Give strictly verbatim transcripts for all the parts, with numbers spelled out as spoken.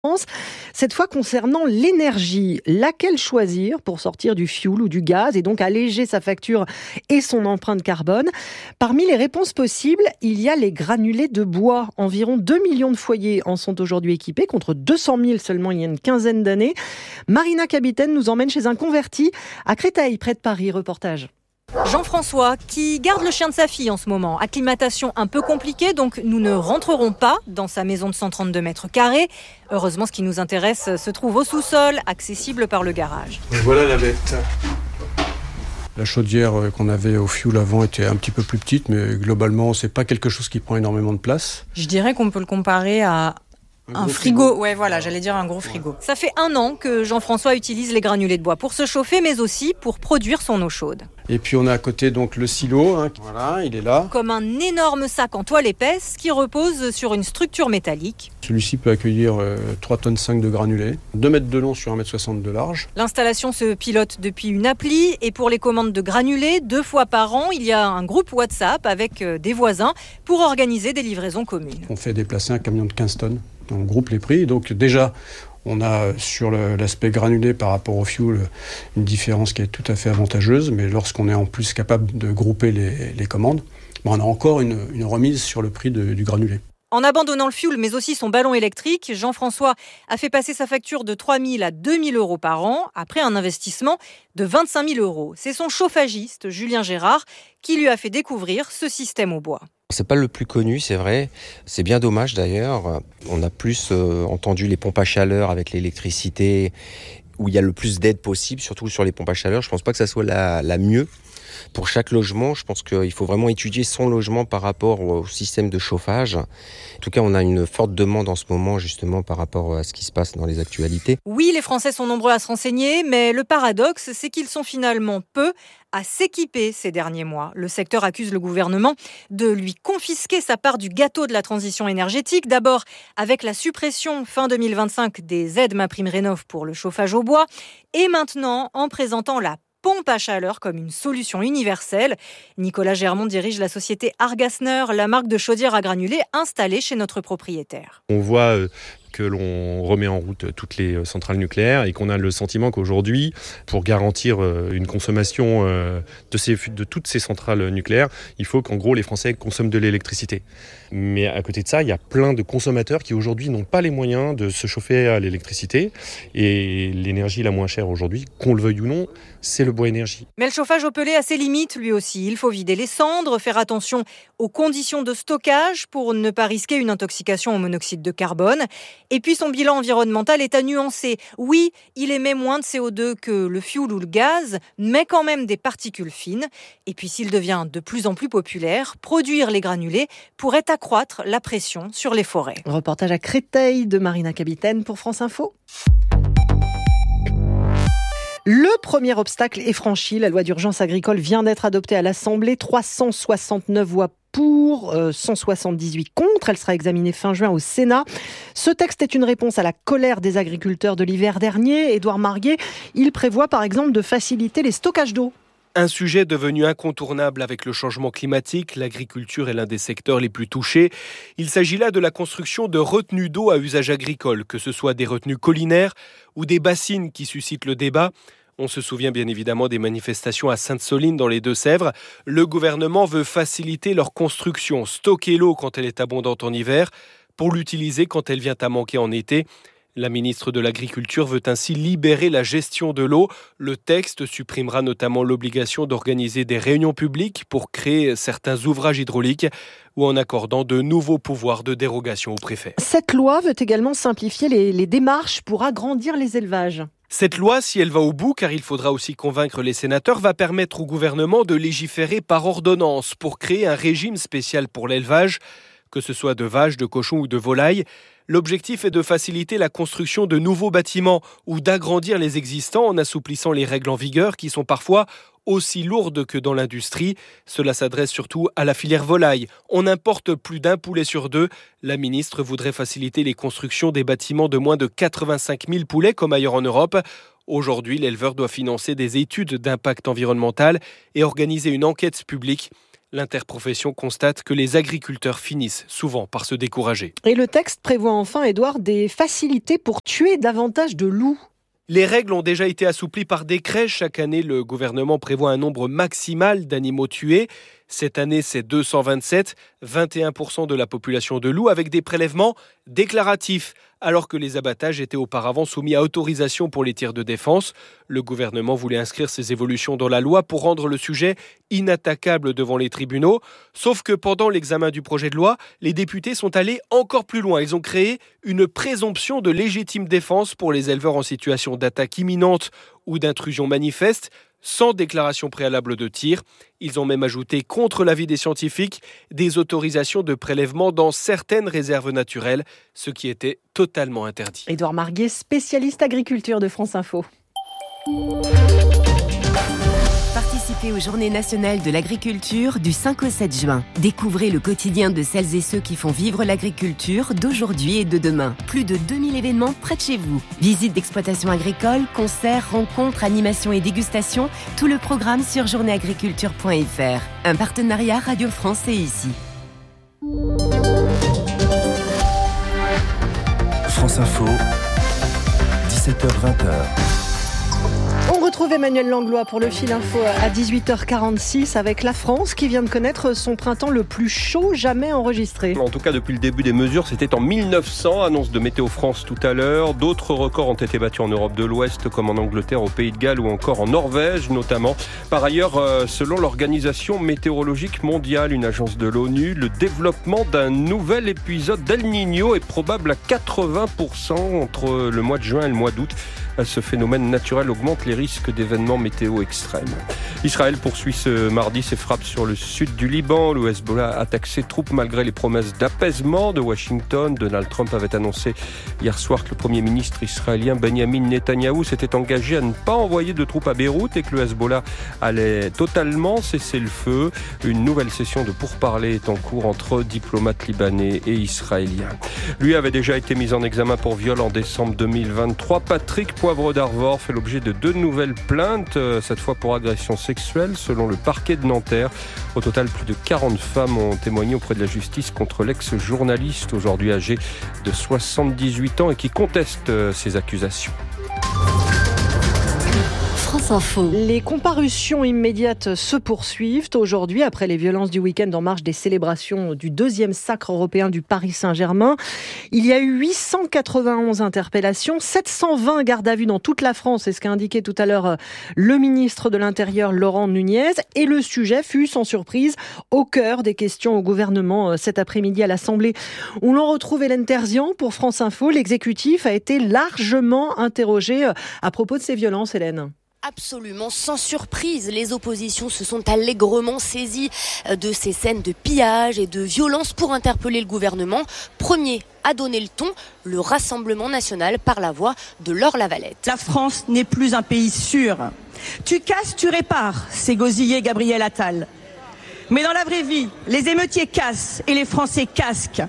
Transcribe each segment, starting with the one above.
Cette fois concernant l'énergie, laquelle choisir pour sortir du fioul ou du gaz et donc alléger sa facture et son empreinte carbone? Parmi les réponses possibles, il y a les granulés de bois. Environ deux millions de foyers en sont aujourd'hui équipés contre deux cent mille seulement il y a une quinzaine d'années. Marina Kapitaine nous emmène chez un converti à Créteil, près de Paris. Reportage. Jean-François, qui garde le chien de sa fille en ce moment. Acclimatation un peu compliquée, donc nous ne rentrerons pas dans sa maison de cent trente-deux mètres carrés. Heureusement, ce qui nous intéresse se trouve au sous-sol, accessible par le garage. Et voilà la bête. La chaudière qu'on avait au fioul avant était un petit peu plus petite, mais globalement, c'est pas quelque chose qui prend énormément de place. Je dirais qu'on peut le comparer à Un, un frigo. frigo, ouais voilà, j'allais dire un gros frigo. Ça fait un an que Jean-François utilise les granulés de bois pour se chauffer, mais aussi pour produire son eau chaude. Et puis on a à côté donc le silo, hein. Voilà, il est là. Comme un énorme sac en toile épaisse qui repose sur une structure métallique. Celui-ci peut accueillir euh, trois tonnes cinq de granulés, deux mètres de long sur un mètre soixante de large. L'installation se pilote depuis une appli et pour les commandes de granulés, deux fois par an, il y a un groupe WhatsApp avec euh, des voisins pour organiser des livraisons communes. On fait déplacer un camion de quinze tonnes. On groupe les prix. Donc déjà, on a sur le, l'aspect granulé par rapport au fioul une différence qui est tout à fait avantageuse. Mais lorsqu'on est en plus capable de grouper les, les commandes, ben on a encore une, une remise sur le prix de, du granulé. En abandonnant le fioul, mais aussi son ballon électrique, Jean-François a fait passer sa facture de trois mille à deux mille euros par an, après un investissement de vingt-cinq mille euros. C'est son chauffagiste, Julien Gérard, qui lui a fait découvrir ce système au bois. C'est pas le plus connu, c'est vrai. C'est bien dommage d'ailleurs. On a plus euh, entendu les pompes à chaleur avec l'électricité, où il y a le plus d'aide possible, surtout sur les pompes à chaleur. Je pense pas que ça soit la, la mieux. Pour chaque logement, je pense qu'il faut vraiment étudier son logement par rapport au système de chauffage. En tout cas, on a une forte demande en ce moment, justement, par rapport à ce qui se passe dans les actualités. Oui, les Français sont nombreux à se renseigner, mais le paradoxe, c'est qu'ils sont finalement peu à s'équiper ces derniers mois. Le secteur accuse le gouvernement de lui confisquer sa part du gâteau de la transition énergétique. D'abord, avec la suppression fin deux mille vingt-cinq des aides MaPrimeRénov' pour le chauffage au bois, et maintenant en présentant la pompe à chaleur comme une solution universelle. Nicolas Germont dirige la société Argasner, la marque de chaudière à granulés installée chez notre propriétaire. On voit euh, que l'on remet en route toutes les centrales nucléaires et qu'on a le sentiment qu'aujourd'hui, pour garantir euh, une consommation euh, de, ces, de toutes ces centrales nucléaires, il faut qu'en gros les Français consomment de l'électricité. Mais à côté de ça, il y a plein de consommateurs qui aujourd'hui n'ont pas les moyens de se chauffer à l'électricité. Et l'énergie la moins chère aujourd'hui, qu'on le veuille ou non, c'est le bois énergie. Mais le chauffage au pellet a ses limites lui aussi. Il faut vider les cendres, faire attention aux conditions de stockage pour ne pas risquer une intoxication au monoxyde de carbone. Et puis son bilan environnemental est à nuancer. Oui, il émet moins de C O deux que le fioul ou le gaz, mais quand même des particules fines. Et puis s'il devient de plus en plus populaire, produire les granulés pourrait accroître la pression sur les forêts. Reportage à Créteil de Marina Kapitaine pour France Info. Le premier obstacle est franchi. La loi d'urgence agricole vient d'être adoptée à l'Assemblée. trois cent soixante-neuf voix pour, euh, cent soixante-dix-huit contre. Elle sera examinée fin juin au Sénat. Ce texte est une réponse à la colère des agriculteurs de l'hiver dernier. Édouard Marguet, il prévoit par exemple de faciliter les stockages d'eau. Un sujet devenu incontournable avec le changement climatique, l'agriculture est l'un des secteurs les plus touchés. Il s'agit là de la construction de retenues d'eau à usage agricole, que ce soit des retenues collinaires ou des bassines qui suscitent le débat. On se souvient bien évidemment des manifestations à Sainte-Soline dans les Deux-Sèvres. Le gouvernement veut faciliter leur construction, stocker l'eau quand elle est abondante en hiver, pour l'utiliser quand elle vient à manquer en été. La ministre de l'Agriculture veut ainsi libérer la gestion de l'eau. Le texte supprimera notamment l'obligation d'organiser des réunions publiques pour créer certains ouvrages hydrauliques ou en accordant de nouveaux pouvoirs de dérogation au préfet. Cette loi veut également simplifier les, les démarches pour agrandir les élevages. Cette loi, si elle va au bout, car il faudra aussi convaincre les sénateurs, va permettre au gouvernement de légiférer par ordonnance pour créer un régime spécial pour l'élevage, que ce soit de vaches, de cochons ou de volailles. L'objectif est de faciliter la construction de nouveaux bâtiments ou d'agrandir les existants en assouplissant les règles en vigueur qui sont parfois aussi lourdes que dans l'industrie. Cela s'adresse surtout à la filière volaille. On importe plus d'un poulet sur deux. La ministre voudrait faciliter les constructions des bâtiments de moins de quatre-vingt-cinq mille poulets comme ailleurs en Europe. Aujourd'hui, l'éleveur doit financer des études d'impact environnemental et organiser une enquête publique. L'interprofession constate que les agriculteurs finissent souvent par se décourager. Et le texte prévoit enfin, Édouard, des facilités pour tuer davantage de loups. Les règles ont déjà été assouplies par décret. Chaque année, le gouvernement prévoit un nombre maximal d'animaux tués. Cette année, c'est deux cent vingt-sept, vingt et un pour cent de la population de loups, avec des prélèvements déclaratifs, alors que les abattages étaient auparavant soumis à autorisation pour les tirs de défense. Le gouvernement voulait inscrire ces évolutions dans la loi pour rendre le sujet inattaquable devant les tribunaux. Sauf que pendant l'examen du projet de loi, les députés sont allés encore plus loin. Ils ont créé une présomption de légitime défense pour les éleveurs en situation d'attaque imminente ou d'intrusion manifeste, sans déclaration préalable de tir. Ils ont même ajouté, contre l'avis des scientifiques, des autorisations de prélèvement dans certaines réserves naturelles, ce qui était totalement interdit. Édouard Marguet, spécialiste agriculture de France Info. Participez aux Journées nationales de l'agriculture du cinq au sept juin. Découvrez le quotidien de celles et ceux qui font vivre l'agriculture d'aujourd'hui et de demain. Plus de deux mille événements près de chez vous. Visites d'exploitation agricole, concerts, rencontres, animations et dégustations. Tout le programme sur journée agriculture point f r. Un partenariat Radio France et ici. France Info, dix-sept heures vingt. On retrouve Emmanuel Langlois pour le fil info à dix-huit heures quarante-six avec la France qui vient de connaître son printemps le plus chaud jamais enregistré. En tout cas, depuis le début des mesures, c'était en mille neuf cents, annonce de Météo France tout à l'heure. D'autres records ont été battus en Europe de l'Ouest, comme en Angleterre, au Pays de Galles ou encore en Norvège notamment. Par ailleurs, selon l'Organisation météorologique mondiale, une agence de l'ONU, le développement d'un nouvel épisode d'El Niño est probable à quatre-vingts pour cent entre le mois de juin et le mois d'août. Ce phénomène naturel augmente les risques d'événements météo extrêmes. Israël poursuit ce mardi ses frappes sur le sud du Liban. Le Hezbollah attaque ses troupes malgré les promesses d'apaisement de Washington. Donald Trump avait annoncé hier soir que le Premier ministre israélien Benjamin Netanyahou s'était engagé à ne pas envoyer de troupes à Beyrouth et que le Hezbollah allait totalement cesser le feu. Une nouvelle session de pourparlers est en cours entre diplomates libanais et israéliens. Lui avait déjà été mis en examen pour viol en décembre deux mille vingt-trois. Patrick Poivre d'Arvor fait l'objet de deux nouvelles plaintes, cette fois pour agression sexuelle, selon le parquet de Nanterre. Au total, plus de quarante femmes ont témoigné auprès de la justice contre l'ex-journaliste, aujourd'hui âgé de soixante-dix-huit ans et qui conteste ces accusations. France Info. Les comparutions immédiates se poursuivent aujourd'hui après les violences du week-end en marge des célébrations du deuxième sacre européen du Paris Saint-Germain. Il y a eu huit cent quatre-vingt-onze interpellations, sept cent vingt gardes à vue dans toute la France, c'est ce qu'a indiqué tout à l'heure le ministre de l'Intérieur Laurent Nunez. Et le sujet fut sans surprise au cœur des questions au gouvernement cet après-midi à l'Assemblée, où l'on retrouve Hélène Terzian pour France Info. L'exécutif a été largement interrogé à propos de ces violences, Hélène. Absolument sans surprise, les oppositions se sont allègrement saisies de ces scènes de pillage et de violence pour interpeller le gouvernement. Premier à donner le ton, le Rassemblement national par la voix de Laure Lavalette. La France n'est plus un pays sûr. Tu casses, tu répares, c'est gosillé Gabriel Attal. Mais dans la vraie vie, les émeutiers cassent et les Français casquent.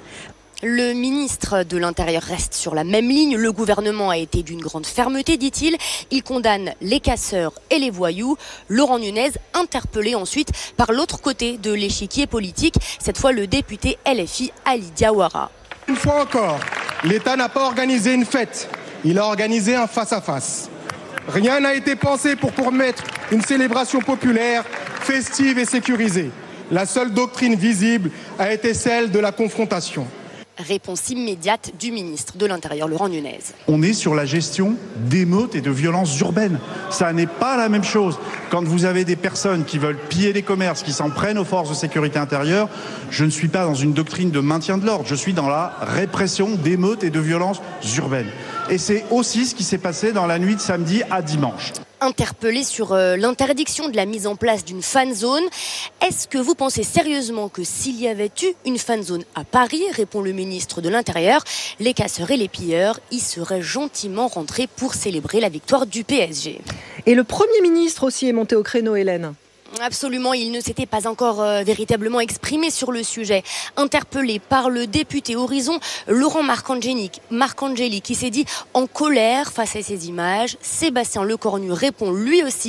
Le ministre de l'Intérieur reste sur la même ligne. Le gouvernement a été d'une grande fermeté, dit-il. Il condamne les casseurs et les voyous. Laurent Nunez, interpellé ensuite par l'autre côté de l'échiquier politique, cette fois le député L F I Ali Diawara. Une fois encore, l'État n'a pas organisé une fête. Il a organisé un face-à-face. Rien n'a été pensé pour permettre une célébration populaire, festive et sécurisée. La seule doctrine visible a été celle de la confrontation. Réponse immédiate du ministre de l'Intérieur, Laurent Nunez. On est sur la gestion d'émeutes et de violences urbaines. Ça n'est pas la même chose. Quand vous avez des personnes qui veulent piller les commerces, qui s'en prennent aux forces de sécurité intérieure, je ne suis pas dans une doctrine de maintien de l'ordre. Je suis dans la répression d'émeutes et de violences urbaines. Et c'est aussi ce qui s'est passé dans la nuit de samedi à dimanche. Interpellé sur euh, l'interdiction de la mise en place d'une fan zone. Est-ce que vous pensez sérieusement que s'il y avait eu une fan zone à Paris, répond le ministre de l'Intérieur, les casseurs et les pilleurs y seraient gentiment rentrés pour célébrer la victoire du P S G. Et le Premier ministre aussi est monté au créneau, Hélène. Absolument, il ne s'était pas encore euh, véritablement exprimé sur le sujet. Interpellé par le député Horizon, Laurent Marcangeli, Marcangeli qui s'est dit en colère face à ces images, Sébastien Lecornu répond lui aussi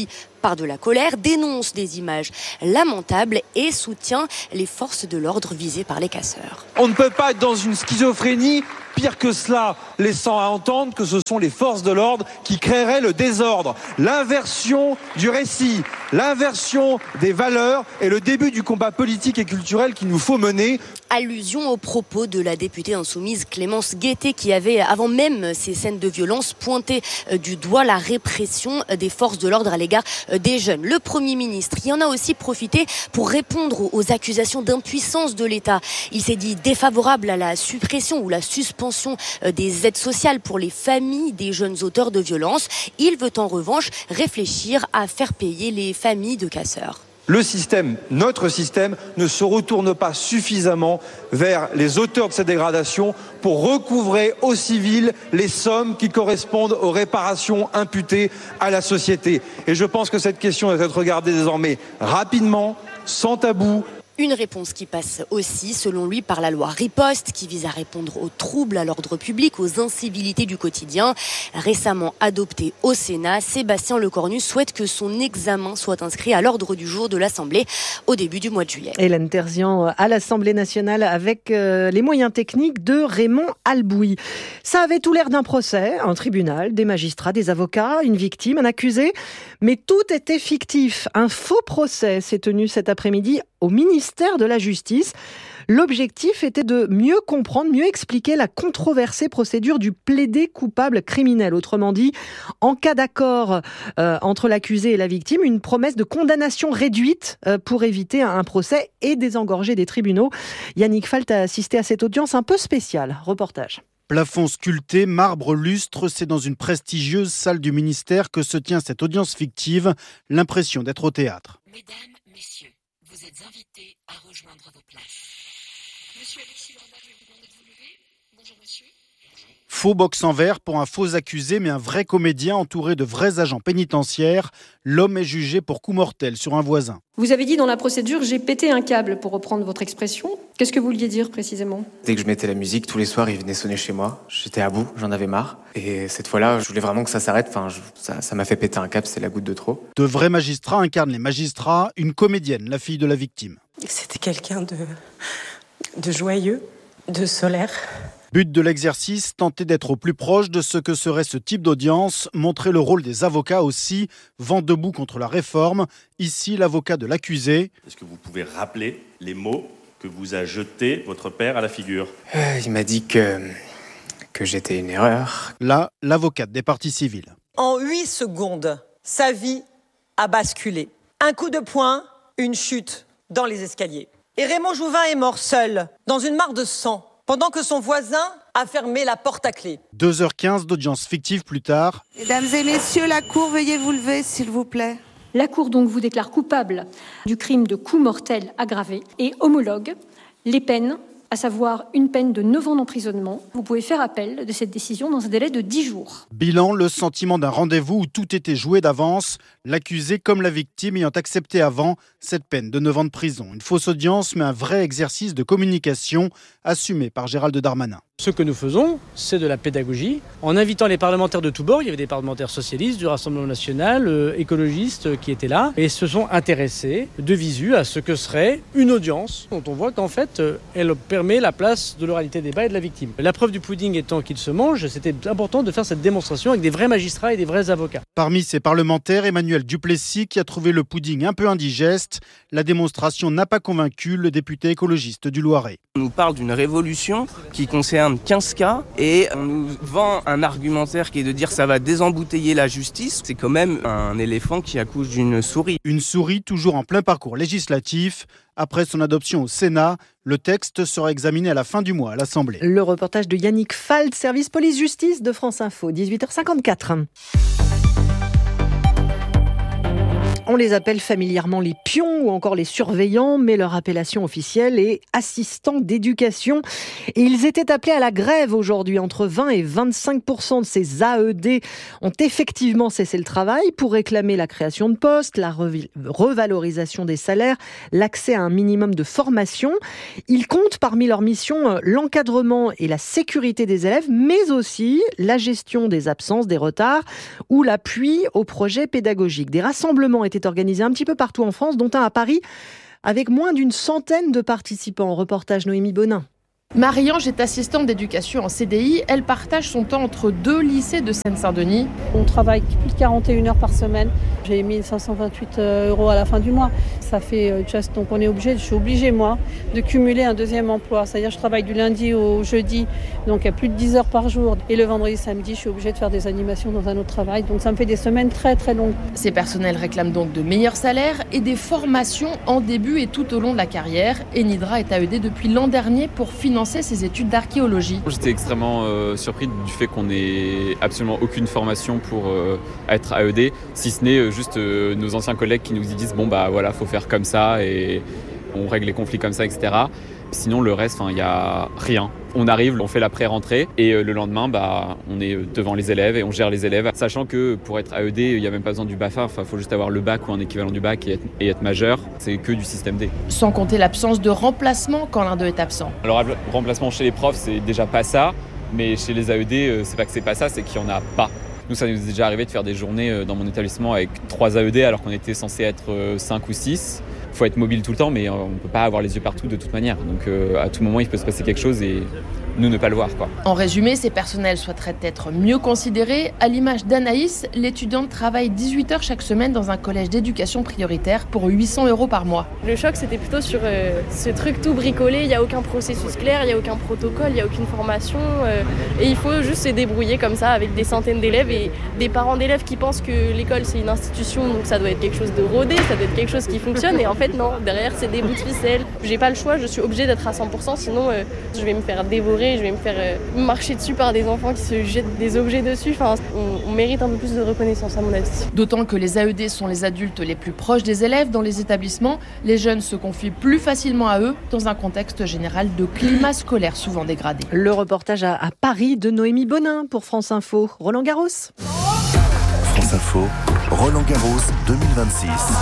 par de la colère, dénonce des images lamentables et soutient les forces de l'ordre visées par les casseurs. On ne peut pas être dans une schizophrénie. Pire que cela, laissant à entendre que ce sont les forces de l'ordre qui créeraient le désordre. L'inversion du récit, l'inversion des valeurs est le début du combat politique et culturel qu'il nous faut mener. Allusion aux propos de la députée insoumise Clémence Guettet qui avait, avant même ces scènes de violence, pointé du doigt la répression des forces de l'ordre à l'égard des jeunes. Le Premier ministre y en a aussi profité pour répondre aux accusations d'impuissance de l'État. Il s'est dit défavorable à la suppression ou la suspension des aides sociales pour les familles des jeunes auteurs de violences. Il veut en revanche réfléchir à faire payer les familles de casseurs. Le système, notre système, ne se retourne pas suffisamment vers les auteurs de ces dégradations pour recouvrer aux civils les sommes qui correspondent aux réparations imputées à la société. Et je pense que cette question doit être regardée désormais rapidement, sans tabou. Une réponse qui passe aussi, selon lui, par la loi Riposte, qui vise à répondre aux troubles à l'ordre public, aux incivilités du quotidien. Récemment adoptée au Sénat, Sébastien Lecornu souhaite que son examen soit inscrit à l'ordre du jour de l'Assemblée au début du mois de juillet. Hélène Terzian à l'Assemblée nationale avec euh, les moyens techniques de Raymond Albouy. Ça avait tout l'air d'un procès, un tribunal, des magistrats, des avocats, une victime, un accusé. Mais tout était fictif. Un faux procès s'est tenu cet après-midi au ministère de la Justice. L'objectif était de mieux comprendre, mieux expliquer la controversée procédure du plaidé coupable criminel. Autrement dit, en cas d'accord euh, entre l'accusé et la victime, une promesse de condamnation réduite euh, pour éviter un procès et désengorger des tribunaux. Yannick Falt a assisté à cette audience un peu spéciale. Reportage. Plafond sculpté, marbre lustre, c'est dans une prestigieuse salle du ministère que se tient cette audience fictive. L'impression d'être au théâtre. Mesdames, messieurs, vous êtes invités à rejoindre vos places. Monsieur Alexis Lambert, je vais vous demander de vous lever. Bonjour monsieur. Faux box en verre pour un faux accusé, mais un vrai comédien entouré de vrais agents pénitentiaires. L'homme est jugé pour coup mortel sur un voisin. Vous avez dit dans la procédure, j'ai pété un câble, pour reprendre votre expression. Qu'est-ce que vous vouliez dire précisément ? Dès que je mettais la musique, tous les soirs, il venait sonner chez moi. J'étais à bout, j'en avais marre. Et cette fois-là, je voulais vraiment que ça s'arrête. Enfin, je, ça, ça m'a fait péter un câble, c'est la goutte de trop. De vrais magistrats incarnent les magistrats, une comédienne, la fille de la victime. C'était quelqu'un de, de joyeux, de solaire. But de l'exercice, tenter d'être au plus proche de ce que serait ce type d'audience, montrer le rôle des avocats aussi, vent debout contre la réforme. Ici, l'avocat de l'accusé. Est-ce que vous pouvez rappeler les mots que vous a jetés votre père à la figure ? euh, Il m'a dit que, que j'étais une erreur. Là, l'avocate des parties civiles. En huit secondes, sa vie a basculé. Un coup de poing, une chute dans les escaliers. Et Raymond Jouvin est mort seul, dans une mare de sang, pendant que son voisin a fermé la porte à clé. deux heures quinze d'audience fictive plus tard. Mesdames et messieurs, la Cour, veuillez vous lever, s'il vous plaît. La Cour donc vous déclare coupable du crime de coup mortel aggravé et homologue les peines, à savoir une peine de neuf ans d'emprisonnement. Vous pouvez faire appel de cette décision dans un délai de dix jours. Bilan, le sentiment d'un rendez-vous où tout était joué d'avance, l'accusé comme la victime ayant accepté avant cette peine de neuf ans de prison. Une fausse audience, mais un vrai exercice de communication assumé par Gérald Darmanin. Ce que nous faisons, c'est de la pédagogie. En invitant les parlementaires de tous bords, il y avait des parlementaires socialistes, du Rassemblement national, euh, écologistes euh, qui étaient là, et se sont intéressés de visu à ce que serait une audience dont on voit qu'en fait, euh, elle permet la place de l'oralité des débats et de la victime. La preuve du pudding étant qu'il se mange, c'était important de faire cette démonstration avec des vrais magistrats et des vrais avocats. Parmi ces parlementaires, Emmanuel Duplessis qui a trouvé le pudding un peu indigeste. La démonstration n'a pas convaincu le député écologiste du Loiret. On nous parle d'une révolution qui concerne quinze cas et on nous vend un argumentaire qui est de dire que ça va désembouteiller la justice. C'est quand même un éléphant qui accouche d'une souris. Une souris toujours en plein parcours législatif. Après son adoption au Sénat, le texte sera examiné à la fin du mois à l'Assemblée. Le reportage de Yannick Falt, service police-justice de France Info, dix-huit heures cinquante-quatre. On les appelle familièrement les pions ou encore les surveillants, mais leur appellation officielle est assistants d'éducation. Et ils étaient appelés à la grève aujourd'hui. Entre vingt et vingt-cinq pour cent de ces A E D ont effectivement cessé le travail pour réclamer la création de postes, la revalorisation des salaires, l'accès à un minimum de formation. Ils comptent parmi leurs missions l'encadrement et la sécurité des élèves, mais aussi la gestion des absences, des retards ou l'appui aux projets pédagogiques. Des rassemblements étaient étaient organisés un petit peu partout en France, dont un à Paris, avec moins d'une centaine de participants. Reportage Noémie Bonin. Marie-Ange est assistante d'éducation en C D I. Elle partage son temps entre deux lycées de Seine-Saint-Denis. On travaille plus de quarante et une heures par semaine. J'ai mille cinq cent vingt-huit euros à la fin du mois. Ça fait just, donc on est obligé, je suis obligée moi de cumuler un deuxième emploi. C'est-à-dire je travaille du lundi au jeudi, donc à plus de dix heures par jour. Et le vendredi, samedi, je suis obligée de faire des animations dans un autre travail. Donc ça me fait des semaines très très longues. Ces personnels réclament donc de meilleurs salaires et des formations en début et tout au long de la carrière. Enidra est A E D depuis l'an dernier pour financer ses études d'archéologie. J'étais extrêmement euh, surpris du fait qu'on n'ait absolument aucune formation pour euh, être A E D, si ce n'est euh, juste euh, nos anciens collègues qui nous disent bon bah voilà, faut faire comme ça et on règle les conflits comme ça, et cetera. Sinon le reste, il n'y a rien. On arrive, on fait la pré-rentrée et euh, le lendemain, bah, on est devant les élèves et on gère les élèves. Sachant que pour être A E D, il n'y a même pas besoin du BAFA, il faut juste avoir le bac ou un équivalent du bac et être, et être majeur. C'est que du système D. Sans compter l'absence de remplacement quand l'un d'eux est absent. Alors, le remplacement chez les profs, c'est déjà pas ça, mais chez les A E D, c'est pas que c'est pas ça, c'est qu'il n'y en a pas. Nous, ça nous est déjà arrivé de faire des journées dans mon établissement avec trois A E D alors qu'on était censé être cinq ou six. Il faut être mobile tout le temps, mais on ne peut pas avoir les yeux partout de toute manière. Donc euh, à tout moment, il peut se passer quelque chose et nous ne pas le voir, quoi. En résumé, ces personnels souhaiteraient être mieux considérés. À l'image d'Anaïs, l'étudiante travaille dix-huit heures chaque semaine dans un collège d'éducation prioritaire pour huit cents euros par mois. Le choc, c'était plutôt sur euh, ce truc tout bricolé. Il n'y a aucun processus clair, il n'y a aucun protocole, il n'y a aucune formation. Euh, et il faut juste se débrouiller comme ça avec des centaines d'élèves et des parents d'élèves qui pensent que l'école, c'est une institution, donc ça doit être quelque chose de rodé, ça doit être quelque chose qui fonctionne. Et en fait, non, derrière, c'est des bouts de ficelle. J'ai pas le choix, je suis obligée d'être à cent pour cent, sinon euh, je vais me faire dévorer. Je vais me faire euh, marcher dessus par des enfants qui se jettent des objets dessus. Enfin, on, on mérite un peu plus de reconnaissance à mon avis. D'autant que les A E D sont les adultes les plus proches des élèves dans les établissements. Les jeunes se confient plus facilement à eux dans un contexte général de climat scolaire souvent dégradé. Le reportage à, à Paris de Noémie Bonin pour France Info. Roland Garros. France Info, Roland Garros deux mille vingt-six.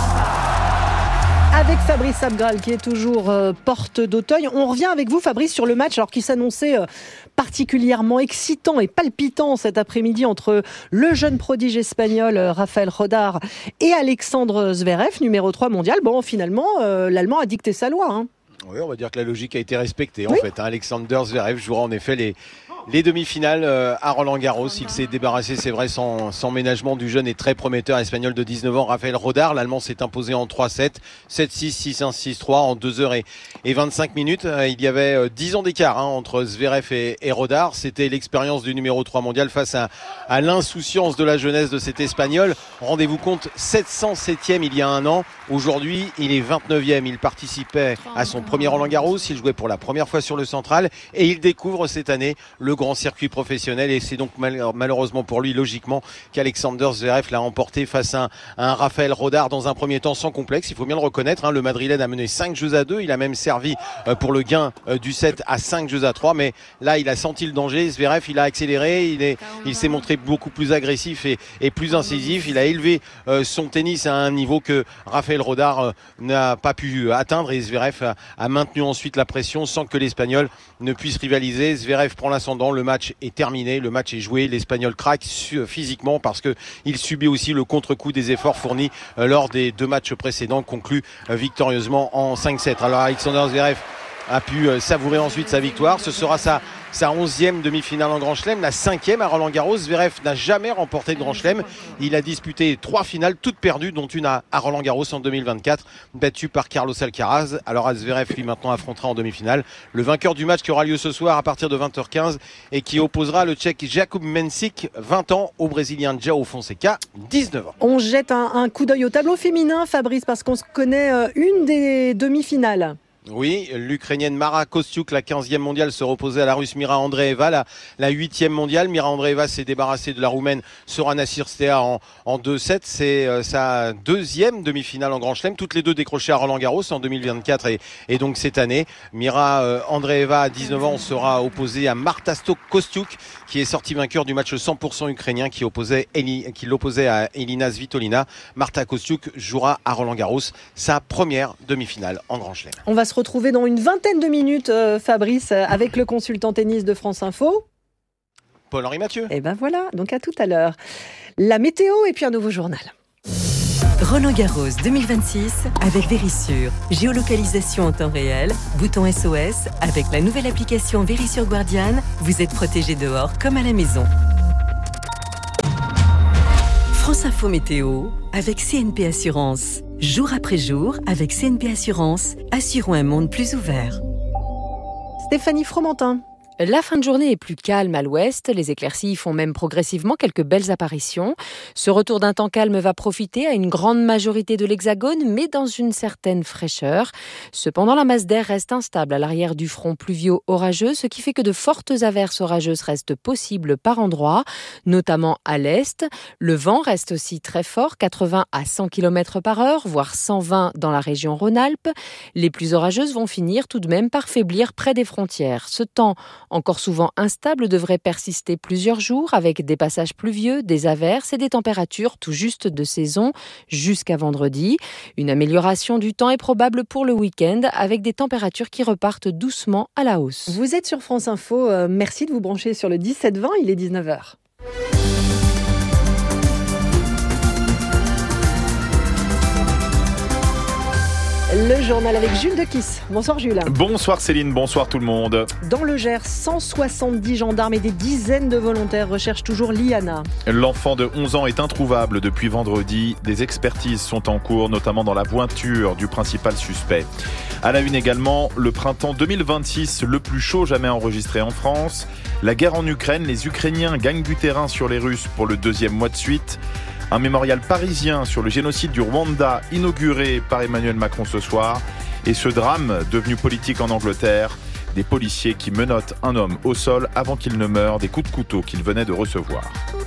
Avec Fabrice Abgral qui est toujours euh, porte d'Auteuil. On revient avec vous Fabrice sur le match alors qui s'annonçait euh, particulièrement excitant et palpitant cet après-midi entre le jeune prodige espagnol euh, Rafael Rodar et Alexandre Zverev, numéro trois mondial. Bon, finalement, euh, l'Allemand a dicté sa loi. Hein. Oui, on va dire que la logique a été respectée oui. en fait. Hein. Alexander Zverev jouera en effet les... Les demi-finales à Roland-Garros. Il s'est débarrassé, c'est vrai, sans, sans ménagement du jeune et très prometteur espagnol de dix-neuf ans, Rafael Rodar. L'Allemand s'est imposé en trois sept, sept six, six un, six trois en deux heures et vingt-cinq minutes. Il y avait dix ans d'écart hein, entre Zverev et, et Rodar. C'était l'expérience du numéro trois mondial face à, à l'insouciance de la jeunesse de cet Espagnol. Rendez-vous compte, sept cent septième il y a un an. Aujourd'hui, il est vingt-neuvième. Il participait à son premier Roland-Garros. Il jouait pour la première fois sur le central et il découvre cette année le grand circuit professionnel et c'est donc mal, malheureusement pour lui logiquement qu'Alexander Zverev l'a emporté face à un, à un Rafael Rodar dans un premier temps sans complexe, il faut bien le reconnaître hein, le Madrilène a mené cinq jeux à deux, il a même servi euh, pour le gain euh, du set à cinq jeux à trois, mais là il a senti le danger, Zverev il a accéléré, il, est, il s'est montré beaucoup plus agressif et, et plus incisif, il a élevé euh, son tennis à un niveau que Rafael Rodar euh, n'a pas pu atteindre et Zverev a, a maintenu ensuite la pression sans que l'Espagnol ne puisse rivaliser. Zverev prend l'ascendant, le match est terminé, le match est joué, l'Espagnol craque physiquement parce qu'il subit aussi le contre-coup des efforts fournis lors des deux matchs précédents, conclus victorieusement en cinq sept. Alors Alexander Zverev a pu savourer ensuite sa victoire, ce sera sa sa onzième demi-finale en Grand Chelem, la cinquième à Roland-Garros. Zverev n'a jamais remporté de Grand Chelem. Il a disputé trois finales, toutes perdues, dont une à Roland-Garros en deux mille vingt-quatre, battue par Carlos Alcaraz. Alors Zverev, lui, maintenant affrontera en demi-finale le vainqueur du match qui aura lieu ce soir à partir de vingt heures quinze et qui opposera le Tchèque Jakub Mensik, vingt ans, au Brésilien João Fonseca, dix-neuf ans. On jette un, un coup d'œil au tableau féminin, Fabrice, parce qu'on se connaît euh, une des demi-finales. Oui, l'Ukrainienne Mara Kostyuk, la quinzième mondiale, se reposait à la Russe Mira Andreeva, la, la huitième mondiale. Mira Andreeva s'est débarrassée de la Roumaine Sorana Cirstea en, en deux sept. C'est euh, sa deuxième demi-finale en Grand Chelem. Toutes les deux décrochées à Roland-Garros en deux mille vingt-quatre et, et donc cette année. Mira euh, Andreeva, à dix-neuf ans, sera opposée à Marta Kostyuk, qui est sortie vainqueur du match cent pour cent ukrainien qui, opposait Eli, qui l'opposait à Elina Svitolina. Marta Kostyuk jouera à Roland-Garros sa première demi-finale en Grand Chelem. On va se retrouver dans une vingtaine de minutes, euh, Fabrice, avec le consultant tennis de France Info. Paul-Henri Mathieu. Et ben voilà, donc à tout à l'heure. La météo et puis un nouveau journal. Roland-Garros deux mille vingt-six avec Vérissure. Géolocalisation en temps réel, bouton S O S. Avec la nouvelle application Vérissure Guardian, vous êtes protégé dehors comme à la maison. France Info Météo avec C N P Assurance. Jour après jour, avec C N P Assurance, assurons un monde plus ouvert. Stéphanie Fromentin. La fin de journée est plus calme à l'ouest. Les éclaircies font même progressivement quelques belles apparitions. Ce retour d'un temps calme va profiter à une grande majorité de l'Hexagone, mais dans une certaine fraîcheur. Cependant, la masse d'air reste instable à l'arrière du front pluvio-orageux, ce qui fait que de fortes averses orageuses restent possibles par endroits, notamment à l'est. Le vent reste aussi très fort, quatre-vingts à cent kilomètres par heure, voire cent vingt dans la région Rhône-Alpes. Les plus orageuses vont finir tout de même par faiblir près des frontières. Ce temps encore souvent instable, devrait persister plusieurs jours avec des passages pluvieux, des averses et des températures tout juste de saison jusqu'à vendredi. Une amélioration du temps est probable pour le week-end avec des températures qui repartent doucement à la hausse. Vous êtes sur France Info, euh, merci de vous brancher sur le dix-sept vingt, il est dix-neuf heures. Le journal avec Jules Dequisse. Bonsoir Jules. Bonsoir Céline, bonsoir tout le monde. Dans le Gers, cent soixante-dix gendarmes et des dizaines de volontaires recherchent toujours Liana. L'enfant de onze ans est introuvable depuis vendredi. Des expertises sont en cours, notamment dans la voiture du principal suspect. À la une également, le printemps deux mille vingt-six, le plus chaud jamais enregistré en France. La guerre en Ukraine, les Ukrainiens gagnent du terrain sur les Russes pour le deuxième mois de suite. Un mémorial parisien sur le génocide du Rwanda inauguré par Emmanuel Macron ce soir. Et ce drame devenu politique en Angleterre, des policiers qui menottent un homme au sol avant qu'il ne meure des coups de couteau qu'il venait de recevoir.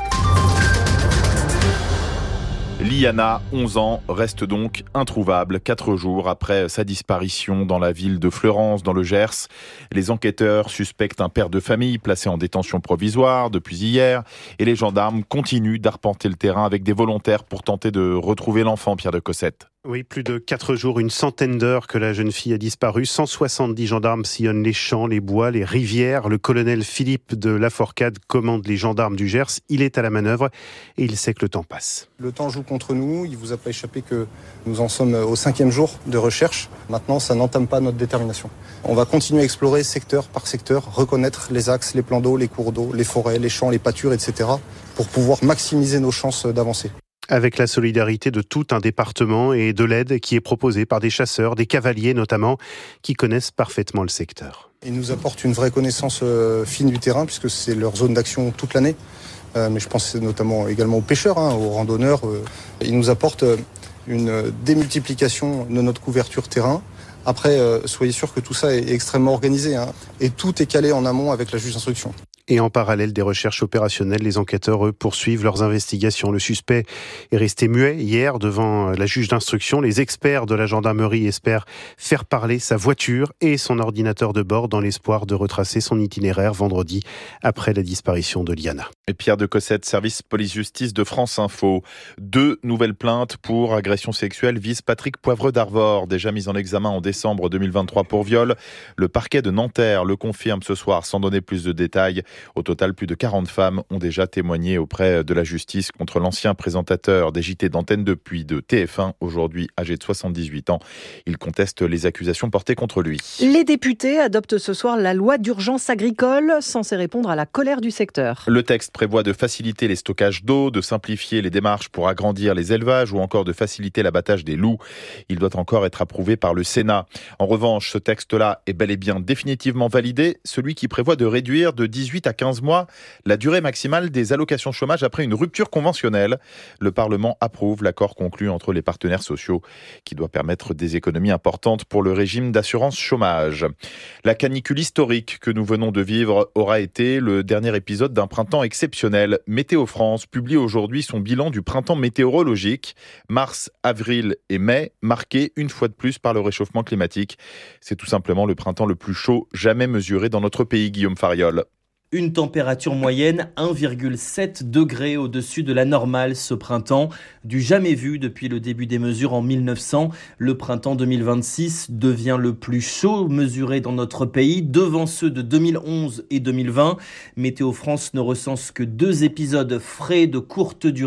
Liana, onze ans, reste donc introuvable quatre jours après sa disparition dans la ville de Fleurance, dans le Gers. Les enquêteurs suspectent un père de famille placé en détention provisoire depuis hier et les gendarmes continuent d'arpenter le terrain avec des volontaires pour tenter de retrouver l'enfant, Pierre de Cossette. Oui, plus de quatre jours, une centaine d'heures que la jeune fille a disparu. cent soixante-dix gendarmes sillonnent les champs, les bois, les rivières. Le colonel Philippe de Laforcade commande les gendarmes du Gers. Il est à la manœuvre et il sait que le temps passe. Le temps joue contre nous. Il vous a pas échappé que nous en sommes au cinquième jour de recherche. Maintenant, ça n'entame pas notre détermination. On va continuer à explorer secteur par secteur, reconnaître les axes, les plans d'eau, les cours d'eau, les forêts, les champs, les pâtures, et cetera pour pouvoir maximiser nos chances d'avancer. Avec la solidarité de tout un département et de l'aide qui est proposée par des chasseurs, des cavaliers notamment, qui connaissent parfaitement le secteur. Ils nous apportent une vraie connaissance fine du terrain puisque c'est leur zone d'action toute l'année. Euh, mais je pense notamment également aux pêcheurs, hein, aux randonneurs. Ils nous apportent une démultiplication de notre couverture terrain. Après, euh, soyez sûr que tout ça est extrêmement organisé, hein, et tout est calé en amont avec la juge d'instruction. Et en parallèle des recherches opérationnelles, les enquêteurs, eux, poursuivent leurs investigations. Le suspect est resté muet hier devant la juge d'instruction. Les experts de la gendarmerie espèrent faire parler sa voiture et son ordinateur de bord dans l'espoir de retracer son itinéraire vendredi après la disparition de Liana. Et Pierre de Cossette, service police-justice de France Info. Deux nouvelles plaintes pour agression sexuelle visent Patrick Poivre d'Arvor, déjà mis en examen en décembre deux mille vingt-trois pour viol. Le parquet de Nanterre le confirme ce soir sans donner plus de détails. Au total, plus de quarante femmes ont déjà témoigné auprès de la justice contre l'ancien présentateur des J T d'Antenne deux puis de T F un, aujourd'hui âgé de soixante-dix-huit ans. Il conteste les accusations portées contre lui. Les députés adoptent ce soir la loi d'urgence agricole, censée répondre à la colère du secteur. Le texte prévoit de faciliter les stockages d'eau, de simplifier les démarches pour agrandir les élevages ou encore de faciliter l'abattage des loups. Il doit encore être approuvé par le Sénat. En revanche, ce texte-là est bel et bien définitivement validé, celui qui prévoit de réduire de dix-huit à quinze mois la durée maximale des allocations chômage après une rupture conventionnelle. Le Parlement approuve l'accord conclu entre les partenaires sociaux qui doit permettre des économies importantes pour le régime d'assurance chômage. La canicule historique que nous venons de vivre aura été le dernier épisode d'un printemps exceptionnel. Météo France publie aujourd'hui son bilan du printemps météorologique. Mars, avril et mai marqués une fois de plus par le réchauffement climatique. C'est tout simplement le printemps le plus chaud jamais mesuré dans notre pays, Guillaume Fariol. Une température moyenne un virgule sept degrés au-dessus de la normale ce printemps, du jamais vu depuis le début des mesures en mille neuf cents. Le printemps deux mille vingt-six devient le plus chaud mesuré dans notre pays, devant ceux de deux mille onze et deux mille vingt. Météo France ne recense que deux épisodes frais de courte durée,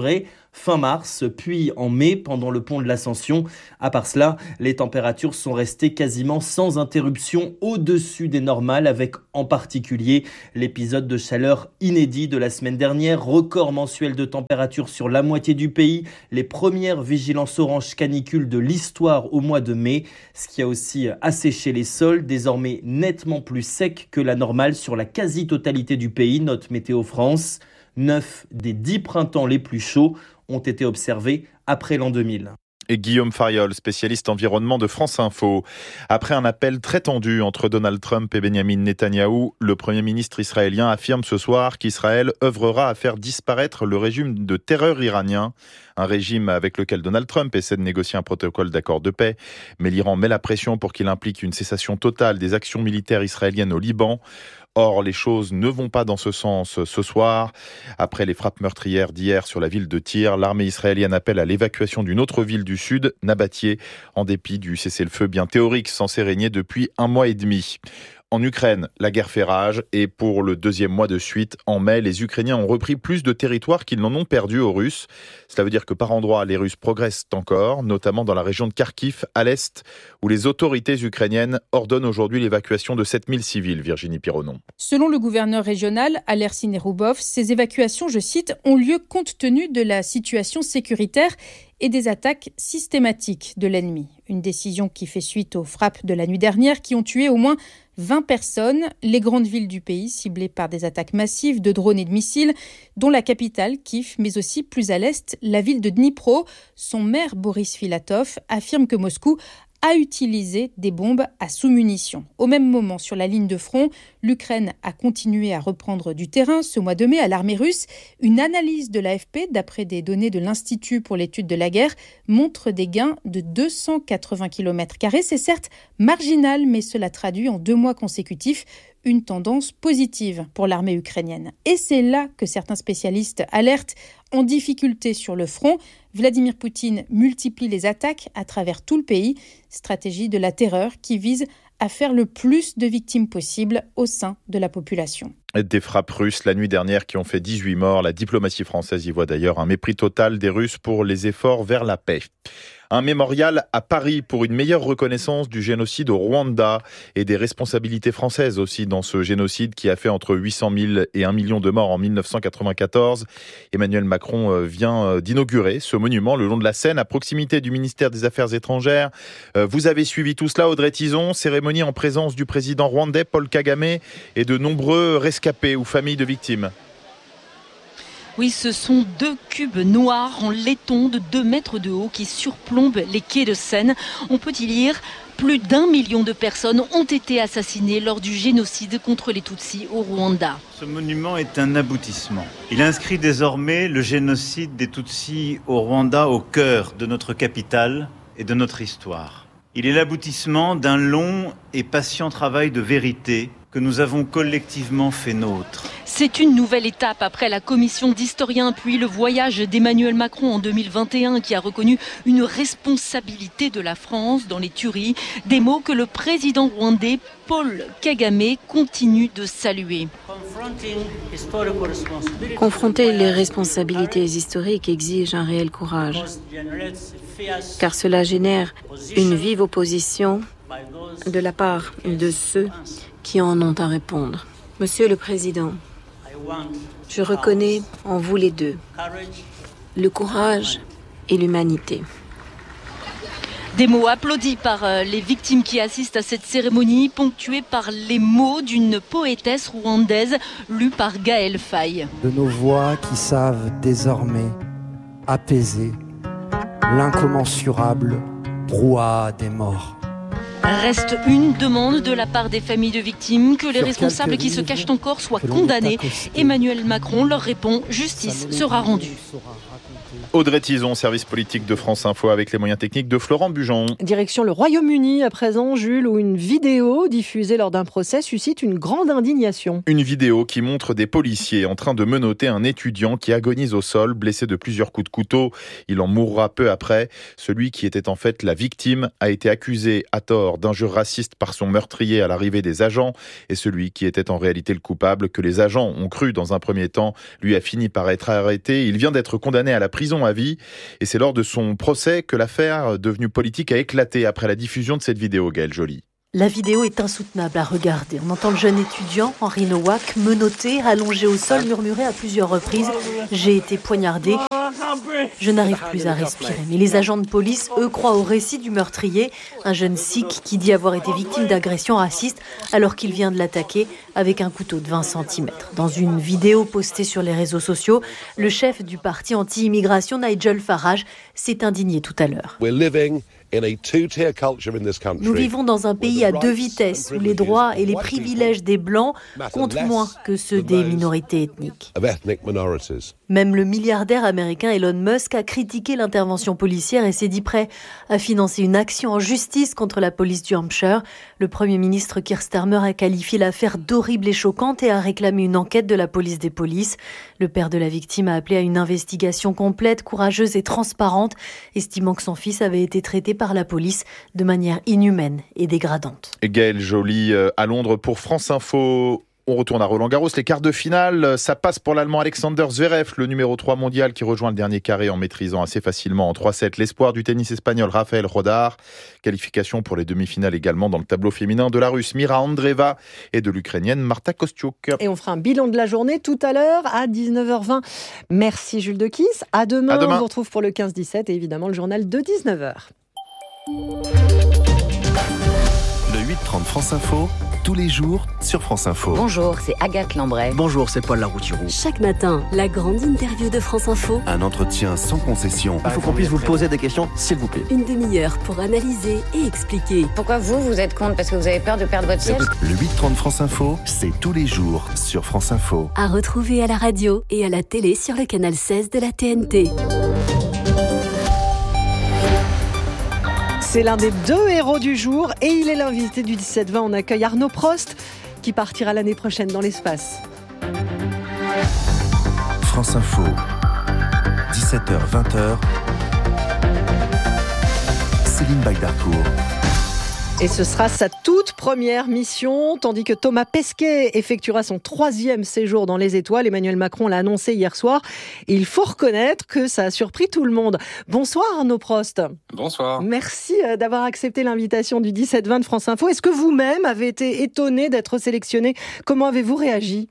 fin mars, puis en mai pendant le pont de l'Ascension. À part cela, les températures sont restées quasiment sans interruption au-dessus des normales, avec en particulier l'épisode de chaleur inédit de la semaine dernière, record mensuel de température sur la moitié du pays, les premières vigilances orange canicule de l'histoire au mois de mai, ce qui a aussi asséché les sols, désormais nettement plus secs que la normale sur la quasi-totalité du pays, note Météo France. Neuf des dix printemps les plus chauds ont été observés après l'an deux mille. Et Guillaume Fariol, spécialiste environnement de France Info. Après un appel très tendu entre Donald Trump et Benjamin Netanyahou, le Premier ministre israélien affirme ce soir qu'Israël œuvrera à faire disparaître le régime de terreur iranien, un régime avec lequel Donald Trump essaie de négocier un protocole d'accord de paix. Mais l'Iran met la pression pour qu'il implique une cessation totale des actions militaires israéliennes au Liban. Or, les choses ne vont pas dans ce sens ce soir. Après les frappes meurtrières d'hier sur la ville de Tyr, l'armée israélienne appelle à l'évacuation d'une autre ville du sud, Nabatyé, en dépit du cessez-le-feu bien théorique censé régner depuis un mois et demi. En Ukraine, la guerre fait rage et pour le deuxième mois de suite, en mai, les Ukrainiens ont repris plus de territoires qu'ils n'en ont perdu aux Russes. Cela veut dire que par endroits, les Russes progressent encore, notamment dans la région de Kharkiv, à l'est, où les autorités ukrainiennes ordonnent aujourd'hui l'évacuation de sept mille civils. Virginie Pironon. Selon le gouverneur régional, Alersin Nerubov, ces évacuations, je cite, ont lieu compte tenu de la situation sécuritaire et des attaques systématiques de l'ennemi. Une décision qui fait suite aux frappes de la nuit dernière qui ont tué au moins vingt personnes, les grandes villes du pays ciblées par des attaques massives de drones et de missiles, dont la capitale, Kiev, mais aussi plus à l'est, la ville de Dnipro. Son maire, Boris Filatov, affirme que Moscou a utilisé des bombes à sous-munitions. Au même moment, sur la ligne de front, l'Ukraine a continué à reprendre du terrain. Ce mois de mai, à l'armée russe, une analyse de l'A F P, d'après des données de l'Institut pour l'étude de la guerre, montre des gains de deux cent quatre-vingts kilomètres carrés. C'est certes marginal, mais cela traduit en deux mois consécutifs une tendance positive pour l'armée ukrainienne. Et c'est là que certains spécialistes alertent en difficulté sur le front. Vladimir Poutine multiplie les attaques à travers tout le pays, stratégie de la terreur qui vise à faire le plus de victimes possible au sein de la population. Des frappes russes la nuit dernière qui ont fait dix-huit morts. La diplomatie française y voit d'ailleurs un mépris total des Russes pour les efforts vers la paix. Un mémorial à Paris pour une meilleure reconnaissance du génocide au Rwanda et des responsabilités françaises aussi dans ce génocide qui a fait entre huit cent mille et un million de morts en mille neuf cent quatre-vingt-quatorze. Emmanuel Macron vient d'inaugurer ce monument le long de la Seine à proximité du ministère des Affaires étrangères. Vous avez suivi tout cela, Audrey Tizon, cérémonie en présence du président rwandais Paul Kagame et de nombreux rescapés ou familles de victimes. Oui, ce sont deux cubes noirs en laiton de deux mètres de haut qui surplombent les quais de Seine. On peut y lire « Plus d'un million de personnes ont été assassinées lors du génocide contre les Tutsis au Rwanda ». Ce monument est un aboutissement. Il inscrit désormais le génocide des Tutsis au Rwanda au cœur de notre capitale et de notre histoire. Il est l'aboutissement d'un long et patient travail de vérité que nous avons collectivement fait nôtre. C'est une nouvelle étape après la commission d'historiens, puis le voyage d'Emmanuel Macron en deux mille vingt et un qui a reconnu une responsabilité de la France dans les tueries. Des mots que le président rwandais Paul Kagame continue de saluer. Confronter les responsabilités historiques exige un réel courage, car cela génère une vive opposition de la part de ceux qui en ont à répondre. Monsieur le Président, je reconnais en vous les deux le courage et l'humanité. Des mots applaudis par les victimes qui assistent à cette cérémonie, ponctués par les mots d'une poétesse rwandaise lue par Gaël Faye. De nos voix qui savent désormais apaiser l'incommensurable brouhaha des morts. Reste une demande de la part des familles de victimes, que les responsables qui se cachent encore soient condamnés. Emmanuel Macron leur répond, justice sera rendue. Audrey Tizon, service politique de France Info avec les moyens techniques de Florent Bujon. Direction le Royaume-Uni à présent, Jules, où une vidéo diffusée lors d'un procès suscite une grande indignation. Une vidéo qui montre des policiers en train de menotter un étudiant qui agonise au sol, blessé de plusieurs coups de couteau. Il en mourra peu après. Celui qui était en fait la victime a été accusé à tort mort, d'injures racistes par son meurtrier à l'arrivée des agents, et celui qui était en réalité le coupable, que les agents ont cru dans un premier temps, lui a fini par être arrêté. Il vient d'être condamné à la prison à vie, et c'est lors de son procès que l'affaire devenue politique a éclaté après la diffusion de cette vidéo, Gaëlle Joly. La vidéo est insoutenable à regarder. On entend le jeune étudiant, Henri Nowak, menotté, allongé au sol, murmurer à plusieurs reprises « J'ai été poignardé, je n'arrive plus à respirer ». Mais les agents de police, eux, croient au récit du meurtrier, un jeune sikh qui dit avoir été victime d'agressions racistes alors qu'il vient de l'attaquer avec un couteau de vingt centimètres. Dans une vidéo postée sur les réseaux sociaux, le chef du parti anti-immigration, Nigel Farage, s'est indigné tout à l'heure. Nous vivons dans un pays à deux vitesses où les droits et les privilèges des Blancs comptent moins que ceux des minorités ethniques. Même le milliardaire américain Elon Musk a critiqué l'intervention policière et s'est dit prêt à financer une action en justice contre la police du Hampshire. Le Premier ministre Keir Starmer a qualifié l'affaire d'horrible et choquante et a réclamé une enquête de la police des polices. Le père de la victime a appelé à une investigation complète, courageuse et transparente, estimant que son fils avait été traité par la police de manière inhumaine et dégradante. Et Gaëlle Joly à Londres pour France Info. On retourne à Roland-Garros. Les quarts de finale, ça passe pour l'Allemand Alexander Zverev, le numéro trois mondial qui rejoint le dernier carré en maîtrisant assez facilement en trois sept l'espoir du tennis espagnol Rafael Rodar. Qualification pour les demi-finales également dans le tableau féminin de la Russe Mira Andreeva et de l'Ukrainienne Marta Kostyuk. Et on fera un bilan de la journée tout à l'heure à dix-neuf heures vingt. Merci Jules Dequisse. À demain. À demain. On vous retrouve pour le quinze dix-sept et évidemment le journal de dix-neuf heures. Le huit trente France Info, tous les jours sur France Info. Bonjour, c'est Agathe Lambray. Bonjour, c'est Paul Larouturou. Chaque matin, la grande interview de France Info. Un entretien sans concession. Il faut qu'on puisse vous poser des questions, s'il vous plaît. Une demi-heure pour analyser et expliquer. Pourquoi vous, vous êtes contre? Parce que vous avez peur de perdre votre siège? Le huit trente France Info, c'est tous les jours sur France Info. À retrouver à la radio et à la télé sur le canal seize de la T N T. C'est l'un des deux héros du jour et il est l'invité du dix-sept vingt. On accueille Arnaud Prost qui partira l'année prochaine dans l'espace. France Info, dix-sept heures vingt. Céline Baydarcourt. Et ce sera sa toute première mission, tandis que Thomas Pesquet effectuera son troisième séjour dans les étoiles. Emmanuel Macron l'a annoncé hier soir. Et il faut reconnaître que ça a surpris tout le monde. Bonsoir Arnaud Prost. Bonsoir. Merci d'avoir accepté l'invitation du dix-sept vingt de France Info. Est-ce que vous-même avez été étonné d'être sélectionné? Comment avez-vous réagi?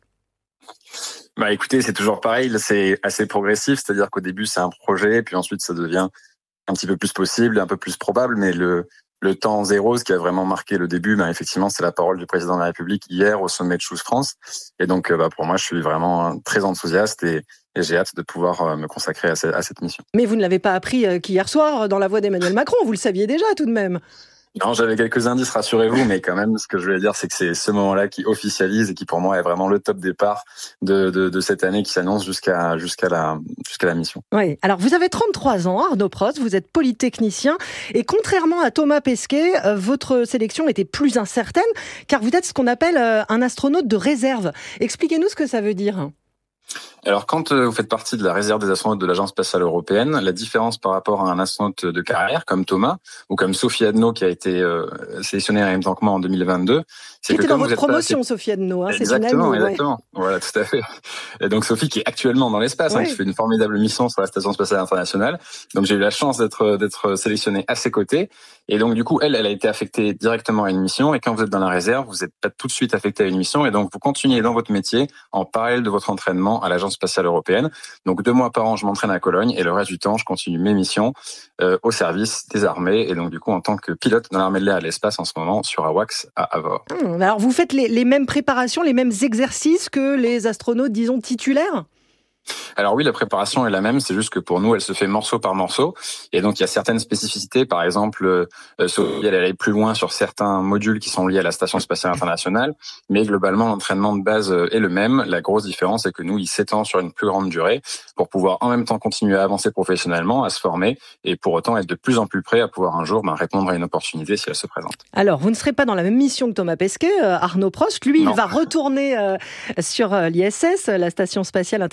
Bah écoutez, c'est toujours pareil, c'est assez progressif, c'est-à-dire qu'au début c'est un projet, puis ensuite ça devient un petit peu plus possible, un peu plus probable, mais le... Le temps zéro, ce qui a vraiment marqué le début, ben effectivement, c'est la parole du président de la République hier au sommet de Choose France. Et donc, bah, pour moi, je suis vraiment très enthousiaste et, et j'ai hâte de pouvoir me consacrer à, ce, à cette mission. Mais vous ne l'avez pas appris qu'hier soir dans la voix d'Emmanuel Macron, vous le saviez déjà tout de même. Non, j'avais quelques indices, rassurez-vous, mais quand même, ce que je voulais dire, c'est que c'est ce moment-là qui officialise et qui, pour moi, est vraiment le top départ de, de, de cette année qui s'annonce jusqu'à, jusqu'à la, jusqu'à la mission. Oui. Alors, vous avez trente-trois ans, Arnaud Prost, vous êtes polytechnicien et contrairement à Thomas Pesquet, votre sélection était plus incertaine car vous êtes ce qu'on appelle un astronaute de réserve. Expliquez-nous ce que ça veut dire. Alors, quand vous faites partie de la réserve des astronautes de l'Agence spatiale européenne, la différence par rapport à un astronaute de carrière comme Thomas ou comme Sophie Adno qui a été euh, sélectionnée en même temps que moi en deux mille vingt-deux, c'est que dans comme votre vous êtes promotion, pas... Sophie Adno, hein, exactement, c'est une amie, exactement, ouais. Voilà, tout à fait. Et donc Sophie qui est actuellement dans l'espace, ouais. hein, qui fait une formidable mission sur la station spatiale internationale. Donc j'ai eu la chance d'être d'être sélectionné à ses côtés. Et donc du coup, elle, elle a été affectée directement à une mission. Et quand vous êtes dans la réserve, vous n'êtes pas tout de suite affecté à une mission. Et donc vous continuez dans votre métier en parallèle de votre entraînement à l'Agence spatiale européenne. Donc deux mois par an, je m'entraîne à Cologne et le reste du temps, je continue mes missions euh, au service des armées et donc du coup en tant que pilote dans l'armée de l'air et de l'espace en ce moment sur AWACS à Avor. Hum, alors vous faites les, les mêmes préparations, les mêmes exercices que les astronautes, disons, titulaires ? Alors oui, la préparation est la même, c'est juste que pour nous, elle se fait morceau par morceau. Et donc, il y a certaines spécificités. Par exemple, euh, Sophie, elle allait plus loin sur certains modules qui sont liés à la Station spatiale internationale. Mais globalement, l'entraînement de base est le même. La grosse différence, c'est que nous, il s'étend sur une plus grande durée pour pouvoir en même temps continuer à avancer professionnellement, à se former et pour autant être de plus en plus prêt à pouvoir un jour ben, répondre à une opportunité si elle se présente. Alors, vous ne serez pas dans la même mission que Thomas Pesquet, euh, Arnaud Prost. Lui, non. il va retourner euh, sur euh, l'I S S, la Station spatiale internationale.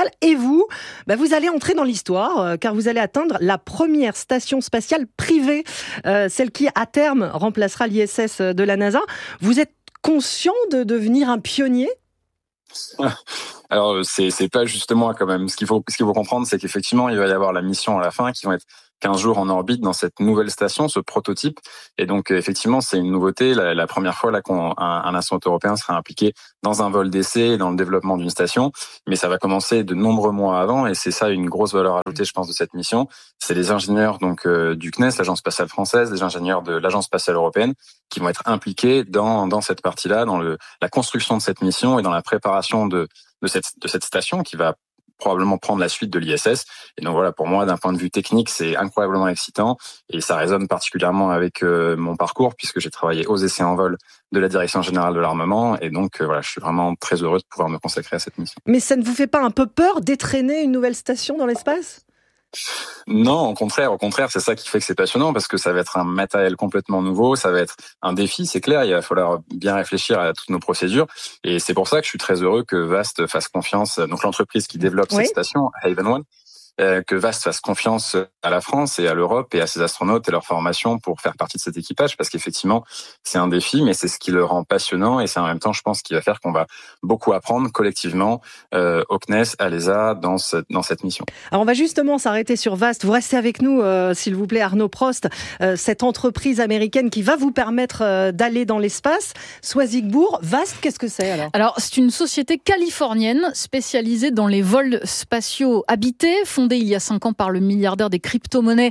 internationale. Et vous, bah vous allez entrer dans l'histoire, euh, car vous allez atteindre la première station spatiale privée, euh, celle qui, à terme, remplacera l'I S S de la NASA. Vous êtes conscient de devenir un pionnier ? Alors, c'est, c'est pas justement quand même. Ce qu'il faut, ce qu'il faut comprendre, c'est qu'effectivement, il va y avoir la mission à la fin qui va être quinze jours en orbite dans cette nouvelle station, ce prototype. Et donc, effectivement, c'est une nouveauté. La, la première fois là qu'un un astronaute européen sera impliqué dans un vol d'essai, dans le développement d'une station. Mais ça va commencer de nombreux mois avant. Et c'est ça une grosse valeur ajoutée, je pense, de cette mission. C'est les ingénieurs donc euh, du C N E S, l'Agence spatiale française, les ingénieurs de l'Agence spatiale européenne, qui vont être impliqués dans dans cette partie-là, dans le la construction de cette mission et dans la préparation de de cette de cette station qui va probablement prendre la suite de l'I S S. Et donc voilà, pour moi, d'un point de vue technique, c'est incroyablement excitant et ça résonne particulièrement avec euh, mon parcours puisque j'ai travaillé aux essais en vol de la Direction générale de l'armement et donc euh, voilà, je suis vraiment très heureux de pouvoir me consacrer à cette mission. Mais ça ne vous fait pas un peu peur d'étraîner une nouvelle station dans l'espace ? Non, au contraire, au contraire, c'est ça qui fait que c'est passionnant parce que ça va être un matériel complètement nouveau, ça va être un défi, c'est clair, il va falloir bien réfléchir à toutes nos procédures et c'est pour ça que je suis très heureux que VAST fasse confiance, donc l'entreprise qui développe oui. cette station, Haven One, euh, que VAST fasse confiance à la France et à l'Europe et à ses astronautes et leur formation pour faire partie de cet équipage parce qu'effectivement, c'est un défi, mais c'est ce qui le rend passionnant et c'est en même temps, je pense, qui va faire qu'on va beaucoup apprendre collectivement euh, au C N E S, à l'E S A, dans, ce, dans cette mission. Alors, on va justement s'arrêter sur VAST. Vous restez avec nous, euh, s'il vous plaît, Arnaud Prost, euh, cette entreprise américaine qui va vous permettre euh, d'aller dans l'espace. Swazigbourg, VAST, qu'est-ce que c'est alors ? Alors, c'est une société californienne spécialisée dans les vols spatiaux habités, fondée il y a cinq ans par le milliardaire des crypto-monnaies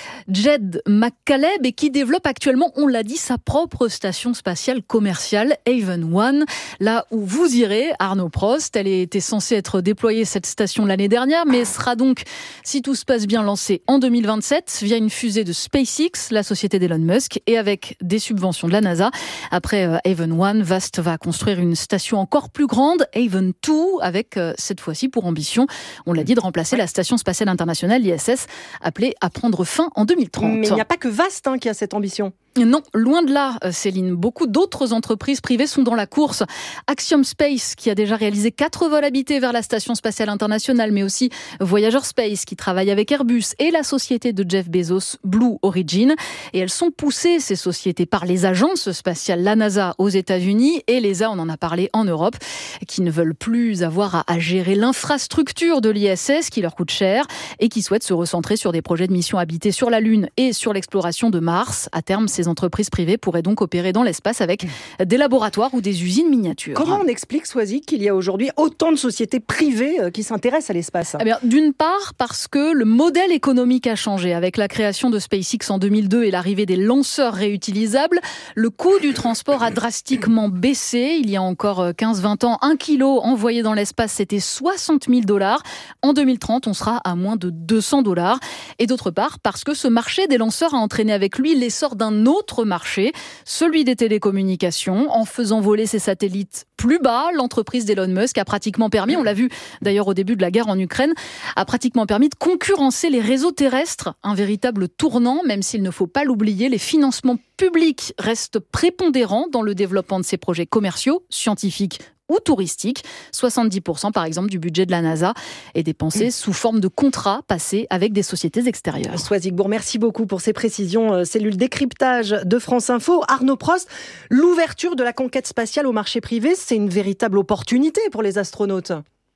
Jed McCaleb et qui développe actuellement, on l'a dit, sa propre station spatiale commerciale, Haven One. Là où vous irez, Arnaud Prost, elle était censée être déployée, cette station, l'année dernière, mais sera donc, si tout se passe bien, lancée en deux mille vingt-sept via une fusée de SpaceX, la société d'Elon Musk, et avec des subventions de la NASA. Après euh, Haven One, VAST va construire une station encore plus grande, Haven deux, avec euh, cette fois-ci pour ambition, on l'a dit, de remplacer la station spatiale internationale, l'I S S, appelée à prendre fin en deux mille trente. Mais il n'y a pas que VAST hein, qui a cette ambition. Non, loin de là, Céline. Beaucoup d'autres entreprises privées sont dans la course. Axiom Space, qui a déjà réalisé quatre vols habités vers la Station spatiale internationale, mais aussi Voyager Space, qui travaille avec Airbus, et la société de Jeff Bezos, Blue Origin. Et elles sont poussées, ces sociétés, par les agences spatiales, la NASA aux États-Unis et l'E S A, on en a parlé, en Europe, qui ne veulent plus avoir à, à gérer l'infrastructure de l'I S S, qui leur coûte cher, et qui souhaitent se recentrer sur des projets de mission habitée sur la Lune et sur l'exploration de Mars. À terme, ces entreprises privées pourraient donc opérer dans l'espace avec des laboratoires ou des usines miniatures. Comment on explique, Swazig, qu'il y a aujourd'hui autant de sociétés privées qui s'intéressent à l'espace ? Eh bien, d'une part, parce que le modèle économique a changé. Avec la création de SpaceX en deux mille deux et l'arrivée des lanceurs réutilisables, le coût du transport a drastiquement baissé. Il y a encore quinze vingt ans, un kilo envoyé dans l'espace, c'était soixante mille dollars. En deux mille trente, on sera à moins de deux cents dollars. Et d'autre part, parce que ce marché des lanceurs a entraîné avec lui l'essor d'un autre autre marché, celui des télécommunications. En faisant voler ses satellites plus bas, l'entreprise d'Elon Musk a pratiquement permis, on l'a vu d'ailleurs au début de la guerre en Ukraine, a pratiquement permis de concurrencer les réseaux terrestres. Un véritable tournant, même s'il ne faut pas l'oublier, les financements publics restent prépondérants dans le développement de ces projets commerciaux, scientifiques ou touristique. soixante-dix pour cent par exemple du budget de la NASA est dépensé sous forme de contrats passés avec des sociétés extérieures. Swazigbourg, merci beaucoup pour ces précisions. Cellule décryptage de France Info. Arnaud Prost, l'ouverture de la conquête spatiale au marché privé, c'est une véritable opportunité pour les astronautes.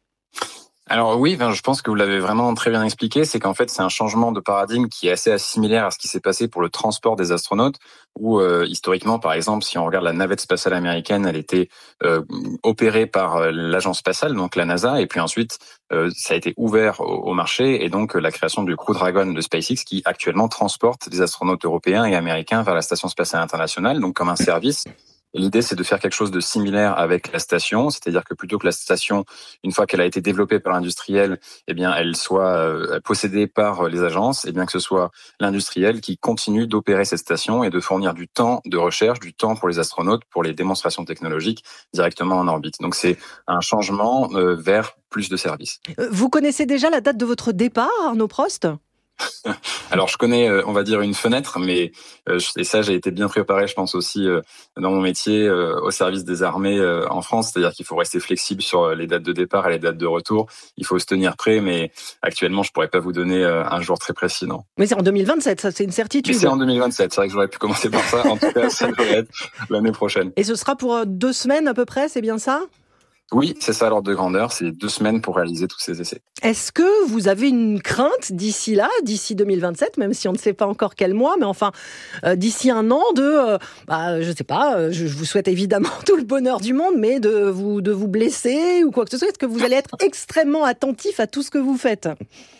Alors oui, je pense que vous l'avez vraiment très bien expliqué, c'est qu'en fait c'est un changement de paradigme qui est assez similaire à ce qui s'est passé pour le transport des astronautes, où euh, historiquement par exemple si on regarde la navette spatiale américaine, elle était euh, opérée par euh, l'agence spatiale, donc la NASA, et puis ensuite euh, ça a été ouvert au, au marché, et donc euh, la création du Crew Dragon de SpaceX qui actuellement transporte des astronautes européens et américains vers la station spatiale internationale, donc comme un service. Et l'idée, c'est de faire quelque chose de similaire avec la station, c'est-à-dire que plutôt que la station, une fois qu'elle a été développée par l'industriel, eh bien, elle soit euh, possédée par les agences, et bien que ce soit l'industriel qui continue d'opérer cette station et de fournir du temps de recherche, du temps pour les astronautes, pour les démonstrations technologiques directement en orbite. Donc, c'est un changement euh, vers plus de services. Vous connaissez déjà la date de votre départ, Arnaud Prost ? Alors, je connais, euh, on va dire, une fenêtre, mais euh, et ça, j'ai été bien préparé, je pense aussi, euh, dans mon métier, euh, au service des armées euh, en France. C'est-à-dire qu'il faut rester flexible sur les dates de départ et les dates de retour. Il faut se tenir prêt, mais actuellement, je pourrais pas vous donner euh, un jour très précis, non. Mais c'est en deux mille vingt-sept, ça, c'est une certitude. Mais c'est en deux mille vingt-sept. C'est vrai que j'aurais pu commencer par ça. En tout cas, ça devrait être l'année prochaine. Et ce sera pour deux semaines à peu près, c'est bien ça ? Oui, c'est ça l'ordre de grandeur, c'est deux semaines pour réaliser tous ces essais. Est-ce que vous avez une crainte d'ici là, d'ici deux mille vingt-sept, même si on ne sait pas encore quel mois, mais enfin euh, d'ici un an, de, euh, bah, je sais pas, euh, je, je vous souhaite évidemment tout le bonheur du monde, mais de vous, de vous blesser ou quoi que ce soit. Est-ce que vous allez être extrêmement attentif à tout ce que vous faites ?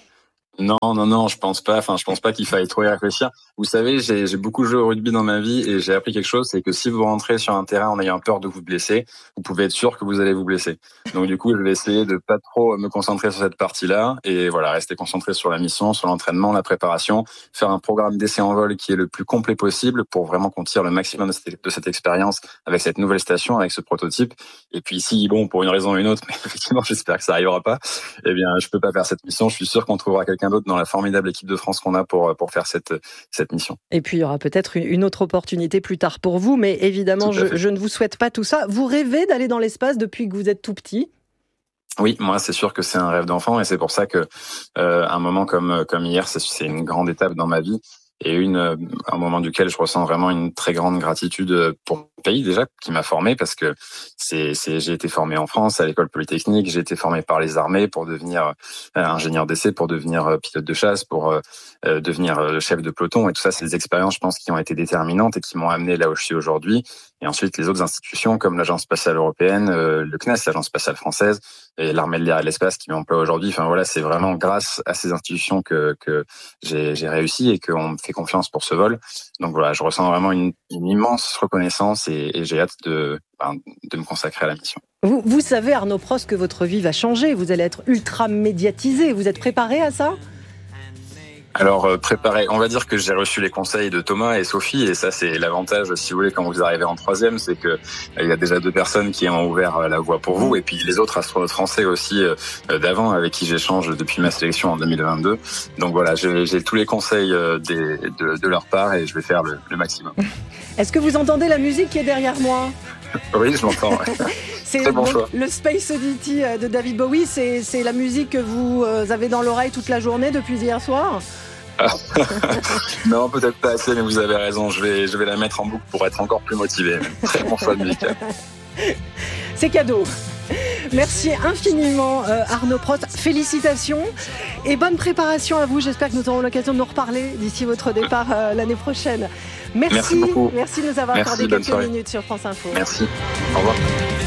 Non, non, non, je pense pas. Enfin, je pense pas qu'il faille trop y réfléchir. Vous savez, j'ai, j'ai beaucoup joué au rugby dans ma vie et j'ai appris quelque chose, c'est que si vous rentrez sur un terrain en ayant peur de vous blesser, vous pouvez être sûr que vous allez vous blesser. Donc du coup, je vais essayer de pas trop me concentrer sur cette partie-là et voilà, rester concentré sur la mission, sur l'entraînement, la préparation, faire un programme d'essai en vol qui est le plus complet possible pour vraiment qu'on tire le maximum de cette, de cette expérience avec cette nouvelle station, avec ce prototype. Et puis si, bon, pour une raison ou une autre, mais effectivement, j'espère que ça arrivera pas, eh bien, je peux pas faire cette mission. Je suis sûr qu'on trouvera quelqu'un d'autre dans la formidable équipe de France qu'on a pour pour faire cette cette mission. Et puis il y aura peut-être une autre opportunité plus tard pour vous, mais évidemment je, je ne vous souhaite pas tout ça. Vous rêvez d'aller dans l'espace depuis que vous êtes tout petit ? Oui, moi c'est sûr que c'est un rêve d'enfant et c'est pour ça que euh, un moment comme comme hier, c'est, c'est une grande étape dans ma vie. Et une, un moment duquel je ressens vraiment une très grande gratitude pour le pays déjà qui m'a formé parce que c'est, c'est, j'ai été formé en France à l'école polytechnique, j'ai été formé par les armées pour devenir euh, ingénieur d'essai, pour devenir euh, pilote de chasse, pour euh, devenir euh, chef de peloton et tout ça, c'est des expériences je pense qui ont été déterminantes et qui m'ont amené là où je suis aujourd'hui. Et ensuite les autres institutions comme l'Agence spatiale européenne, euh, le C N E S, l'Agence spatiale française et l'armée de l'air et de l'espace qui m'emploie aujourd'hui. Enfin voilà, c'est vraiment grâce à ces institutions que que j'ai, j'ai réussi et qu'on me fait confiance pour ce vol. Donc voilà, je ressens vraiment une, une immense reconnaissance et, et j'ai hâte de, ben, de me consacrer à la mission. Vous, vous savez, Arnaud Prost, que votre vie va changer. Vous allez être ultra médiatisé. Vous êtes préparé à ça ? Alors euh, préparé, on va dire que j'ai reçu les conseils de Thomas et Sophie et ça c'est l'avantage si vous voulez quand vous arrivez en troisième, c'est que euh, il y a déjà deux personnes qui ont ouvert euh, la voie pour vous et puis les autres astronautes français aussi euh, d'avant avec qui j'échange depuis ma sélection en deux mille vingt-deux. Donc voilà, j'ai, j'ai tous les conseils euh, des, de, de leur part et je vais faire le, le maximum. Est-ce que vous entendez la musique qui est derrière moi ? Oui, je l'entends. Ouais. C'est très bon donc, choix. Le Space Oddity de David Bowie, c'est, c'est la musique que vous avez dans l'oreille toute la journée depuis hier soir ? Non, peut-être pas assez, mais vous avez raison. Je vais, je vais la mettre en boucle pour être encore plus motivé. Très bon choix de musique. C'est cadeau. Merci infiniment euh, Arnaud Prost. Félicitations et bonne préparation à vous. J'espère que nous aurons l'occasion de nous reparler d'ici votre départ euh, l'année prochaine. Merci. Merci beaucoup. Merci de nous avoir Merci, accordé quelques soirée. minutes sur France Info. Merci. Au revoir.